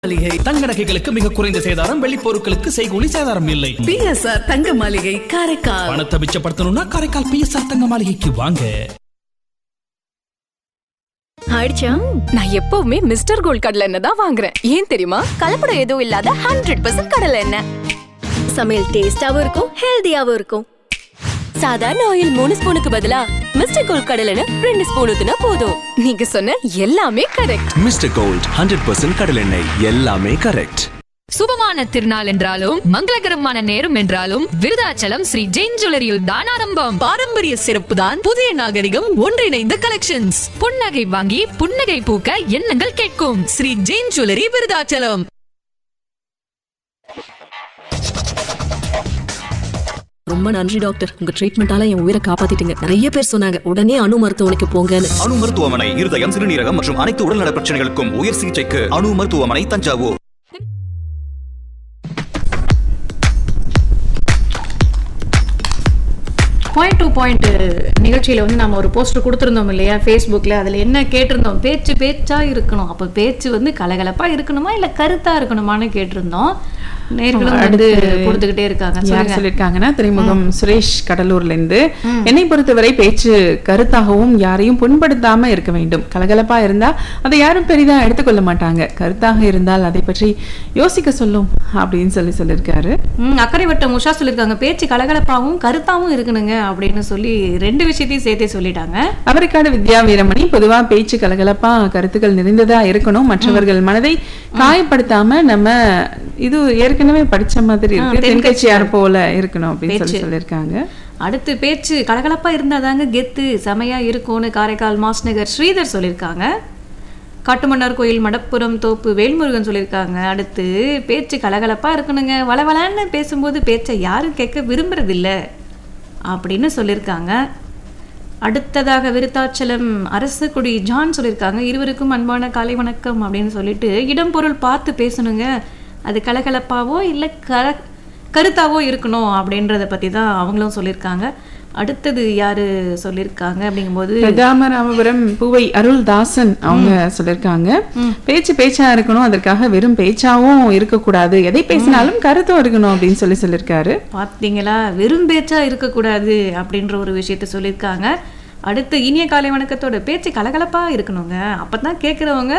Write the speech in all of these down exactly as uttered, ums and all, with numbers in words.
மாளிகை தங்க நகைகளுக்கு மிக குறைந்த சேதாரம், வெள்ளி பொருட்களுக்கு செய்கூலி சேதாரம் இல்லை. பி எஸ் ஆர் தங்க மாளிகை காரைக்கால். பணத்தை மிச்சப்படுத்தணும்னா காரைக்கால் பி எஸ் ஆர் தங்க மாளிகைக்கு வாங்க. ஆயிடுச்சா? நான் எப்பவுமே மிஸ்டர் கோல்ட் கடலை எண்ணெய் தான் வாங்குறேன். ஏன் தெரியுமா? கலப்படம் எதுவும் இல்லாத ஹண்ட்ரட் பர்சன்ட் கடலை எண்ணெய். சமையல் டேஸ்டாவும் இருக்கும், ஹெல்தியாவும் இருக்கும். சாதாரண ஆயில் மூணு ஸ்பூனுக்கு பதிலா மிஸ்டர் கோல்ட் கடலை எண்ணெய் ரெண்டு ஸ்பூன் ஊத்துனா போதும். நீங்க சொன்ன எல்லாமே correct. Mister gold hundred percent கடலை எண்ணெய், எல்லாமே கரெக்ட். சுபமான திருநாள் என்றாலும் மங்களகரமான நேரம் என்றாலும் விருதாச்சலம் ஸ்ரீ ஜெயின் ஜுவல்லரியில் தான் ஆரம்பம். பாரம்பரிய சிறப்பு தான் புதிய நாகரிகம் ஒன்றிணைந்த கலெக்ஷன்ஸ். புன்னகை வாங்கி புன்னகை பூக்க எண்ணங்கள் கேட்கும் ஸ்ரீ ஜெயின் ஜுவல்லரி விருதாச்சலம். ரொம்ப நன்றி டாக்டர், உங்க ட்ரீட்மெண்டால என் உயிரை காப்பாத்திட்டீங்க. நிறைய பேர் சொன்னாங்க உடனே அணு மருத்துவமனைக்கு போங்கன்னு. அணு மருத்துவமனை இருதயம், சிறுநீரகம் மற்றும் அனைத்து உடல்நல பிரச்சனைகளுக்கும் உயர் சிகிச்சைக்கு அணு மருத்துவமனை, தஞ்சாவூர். பாயிண்ட் டு பாயிண்ட் நிகழ்ச்சியில் வந்து நம்ம ஒரு போஸ்டர் கொடுத்துருந்தோம் இல்லையா ஃபேஸ்புக்கில். அதில் என்ன கேட்டிருந்தோம்? பேச்சு பேச்சாக இருக்கணும். அப்போ பேச்சு வந்து கலகலப்பாக இருக்கணுமா இல்லை கருத்தாக இருக்கணுமான்னு கேட்டிருந்தோம். நேர்களும் வந்து கொடுத்துக்கிட்டே இருக்காங்க. யார் சொல்லியிருக்காங்கன்னா திரைமுகம் சுரேஷ் கடலூர்ல இருந்து, என்னை பொறுத்தவரை பேச்சு கருத்தாகவும் யாரையும் புண்படுத்தாம இருக்க வேண்டும். கலகலப்பா இருந்தா அதை யாரும் பெரிதா எடுத்துக்கொள்ள மாட்டாங்க. கருத்தாக இருந்தால் அதை பற்றி யோசிக்க சொல்லும் அப்படின்னு சொல்லி சொல்லியிருக்காரு. அக்கறை வட்டம் உஷா சொல்லியிருக்காங்க, பேச்சு கலகலப்பாகவும் கருத்தாகவும் இருக்கணுங்க அப்படின்னு சொல்லி ரெண்டு விஷயத்தையும் சேர்த்தே சொல்லிட்டாங்க. அவருக்கான வித்யா வீரமணி, பொதுவா பேச்சு கலகலப்பா கருத்துக்கள் நிறைந்ததா இருக்கணும். மற்றவர்கள் மனதை காயப்படுத்தாம நம்ம இது ஏற்கனவே படிச்ச மாதிரி இருக்கு, தென்கட்சியார் போல இருக்கணும் அப்படின்னு சொல்லி சொல்லியிருக்காங்க. அடுத்து பேச்சு கலகலப்பா இருந்தாதாங்க கெத்து செமையா இருக்கும்னு காரைக்கால் மாஸ்நகர் ஸ்ரீதர் சொல்லியிருக்காங்க. காட்டுமன்னார் கோயில் மடப்புறம் தோப்பு வேல்முருகன் சொல்லியிருக்காங்க. அடுத்து பேச்சு கலகலப்பா இருக்கணுங்க, வளவளான்னு பேசும்போது பேச்சை யாரும் கேட்க விரும்புறதில்ல அப்படின்னு சொல்லியிருக்காங்க. அடுத்ததாக விருத்தாச்சலம் அரசு குடி ஜான் சொல்லியிருக்காங்க, இருவருக்கும் அன்பான காலை வணக்கம் அப்படின்னு சொல்லிட்டு, இடம் பொருள் பார்த்து பேசணுங்க, அது கலகலப்பாவோ இல்லை கர கருத்தாவோ இருக்கணும் அப்படின்றத பற்றி தான் அவங்களும் சொல்லியிருக்காங்க. அடுத்தது யாரு சொல்லியிருக்காங்க அப்படிங்கும்போது ராமராமபுரம் பூவை அருள்தாசன் அவங்க சொல்லியிருக்காங்க, பேச்சு பேச்சா இருக்கணும், அதற்காக வெறும் பேச்சாவும் இருக்கக்கூடாது, எதை பேசினாலும் கருத்தும் இருக்கணும் அப்படின்னு சொல்லி சொல்லியிருக்காரு. பார்த்தீங்களா, வெறும் பேச்சா இருக்கக்கூடாது அப்படின்ற ஒரு விஷயத்த சொல்லியிருக்காங்க. அடுத்து இனிய காலை வணக்கத்தோட பேச்சு கலகலப்பா இருக்கணுங்க, அப்பதான் கேட்குறவங்க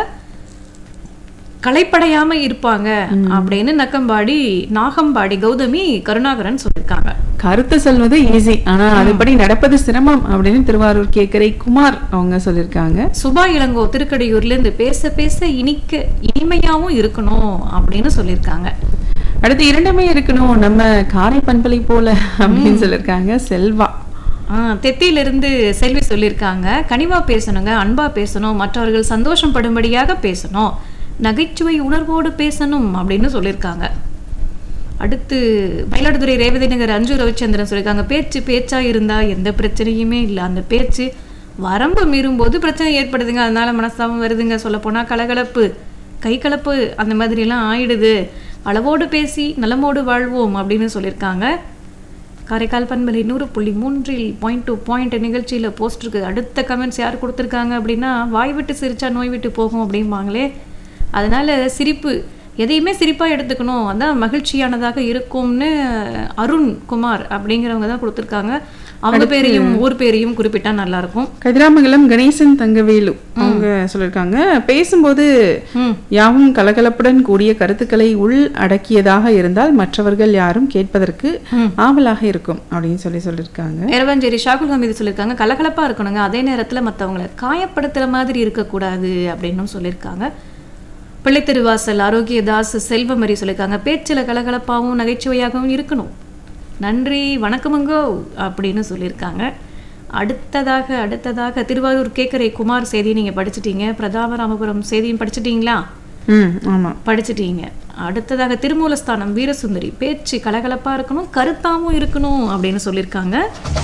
களைப்படையாம இருப்பாங்க அப்படின்னு நக்கம்பாடி நாகம்பாடி கௌதமி கருணாகரன் சொல்லியிருக்காங்க. கருத்து சொல்வது ஈஸி, ஆனா அதுபடி நடப்பது சிரமம் அப்படின்னு திருவாரூர் கேக்கரை குமார் அவங்க சொல்லியிருக்காங்க. சுபா இளங்கோ திருக்கடையூர்ல இருந்து, பேச பேச இனிக்க இனிமையாவும் இருக்கணும் அப்படின்னு சொல்லியிருக்காங்க. அடுத்து இரண்டுமே இருக்கணும், நம்ம காரை பண்பலை போல அப்படின்னு சொல்லியிருக்காங்க செல்வா. தெத்தியிலிருந்து செல்வி சொல்லியிருக்காங்க, கனிவா பேசணுங்க, அன்பா பேசணும், மற்றவர்கள் சந்தோஷம் படும்படியாக பேசணும், நகைச்சுவை உணர்வோடு பேசணும் அப்படின்னு சொல்லியிருக்காங்க. அடுத்து மயிலாடுதுறை ரேவதி நகர் அஞ்சு ரவிச்சந்திரன் சொல்லியிருக்காங்க, பேச்சு பேச்சா இருந்தா எந்த பிரச்சனையுமே இல்லை, அந்த பேச்சு வரம்பு மீறும் போது பிரச்சனை ஏற்படுதுங்க, அதனால மனஸ்தாபம் வருதுங்க, சொல்ல போனா கலகலப்பு கை கலப்பு அந்த மாதிரி எல்லாம் ஆயிடுது, அளவோடு பேசி நலமோடு வாழ்வோம் அப்படின்னு சொல்லியிருக்காங்க. காரைக்கால் பண்பலை நூறு புள்ளி மூன்றில் பாயிண்ட் டு பாயிண்ட் நிகழ்ச்சியில் போஸ்டருக்கு அடுத்த கமெண்ட்ஸ் யார் கொடுத்துருக்காங்க அப்படின்னா, வாய் விட்டு சிரிச்சா நோய் விட்டு போகும் அப்படிம்பாங்களே, அதனால சிரிப்பு எதையுமே சிரிப்பாக எடுத்துக்கணும், அதான் மகிழ்ச்சியானதாக இருக்கும்னு அருண் குமார் அப்படிங்கிறவங்க தான் கொடுத்துருக்காங்க. அவங்க பேரையும் ஊர் பேரையும் குறிப்பிட்டா நல்லா இருக்கும். கதிராமங்கலம் கணேசன் தங்கவேலு அவங்க சொல்லியிருக்காங்க, பேசும்போது யாவும் கலகலப்புடன் கூடிய கருத்துக்களை உள் அடக்கியதாக இருந்தால் மற்றவர்கள் யாரும் கேட்பதற்கு ஆவலாக இருக்கும் அப்படின்னு சொல்லி சொல்லியிருக்காங்க. எரவாஞ்சேரி ஷாகுல் ஹமீது சொல்லியிருக்காங்க, கலகலப்பா இருக்கணுங்க, அதே நேரத்தில் மற்றவங்களை காயப்படுத்துற மாதிரி இருக்கக்கூடாது அப்படின்னு சொல்லியிருக்காங்க. பிள்ளைத்திருவாசல் ஆரோக்கியதாஸ் செல்வமரி சொல்லியிருக்காங்க, பேச்சில் கலகலப்பாகவும் நகைச்சுவையாகவும் இருக்கணும், நன்றி வணக்கமுங்கோ அப்படின்னு சொல்லியிருக்காங்க. அடுத்ததாக அடுத்ததாக திருவாரூர் கேக்கரை குமார் செய்தி நீங்கள் படிச்சுட்டீங்க, பிரதாபராமபுரம் செய்தியும் படிச்சுட்டீங்களா? ம் ஆமாம் படிச்சுட்டீங்க. அடுத்ததாக திருமூலஸ்தானம் வீரசுந்தரி, பேச்சு கலகலப்பாக இருக்கணும் கருத்தாகவும் இருக்கணும் அப்படின்னு சொல்லியிருக்காங்க.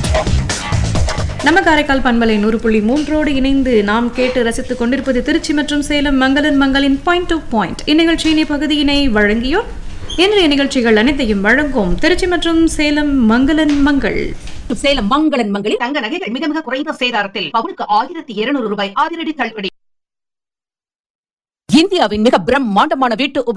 நம்ம காரைக்கால் பண்பலை நூறு புள்ளி மூன்றோடு இணைந்து நாம் கேட்டு ரசித்துக் கொண்டிருப்பது திருச்சி மற்றும் சேலம் மங்களன் மங்களின் பாயிண்ட் டு பாயிண்ட். இந்நிகழ்ச்சியின் இப்பகுதியினை வழங்கியோர் இன்றைய நிகழ்ச்சிகள் அனைத்தையும் வழங்கும் திருச்சி மற்றும் சேலம் மங்களன் மங்கள். சேலம் மங்களன் மங்களில் தங்க நகைகள் மிக மிக குறைந்த சேதாரத்தில் பவுனுக்கு ஆயிரத்தி இருநூறு ரூபாய் அதிரடி தள்ளுபடி. இந்தியாவின் மிக பிரம்மாண்டமான வீட்டு